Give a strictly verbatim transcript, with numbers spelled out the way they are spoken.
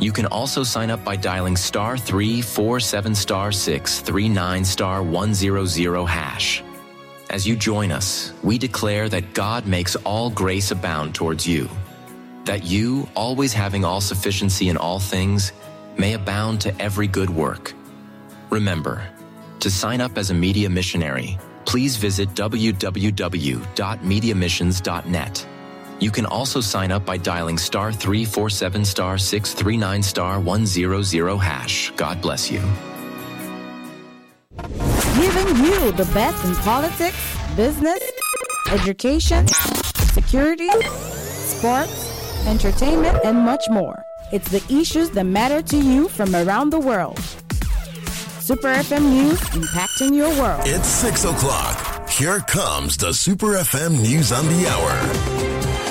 You can also sign up by dialing star three four seven star six three nine star one zero zero hash. As you join us, we declare that God makes all grace abound towards you, that you, always having all sufficiency in all things, may abound to every good work. Remember, to sign up as a media missionary, please visit w w w dot media missions dot net. You can also sign up by dialing star three four seven star six three nine star one zero zero hash. God bless you. Giving you the best in politics, business, education, security, sports, entertainment, and much more. It's the issues that matter to you from around the world. Super F M News, impacting your world. It's six o'clock. Here comes the Super F M News on the Hour.